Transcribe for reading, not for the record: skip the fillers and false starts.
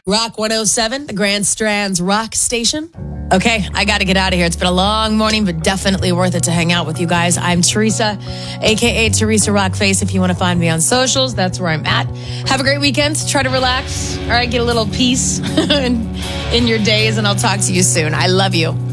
Rock 107, the Grand Strands Rock Station. Okay, I got to get out of here. It's been a long morning, but definitely worth it to hang out with you guys. I'm Teresa, a.k.a. Teresa Rockface. If you want to find me on socials, that's where I'm at. Have a great weekend. Try to relax. All right, get a little peace in your days, and I'll talk to you soon. I love you.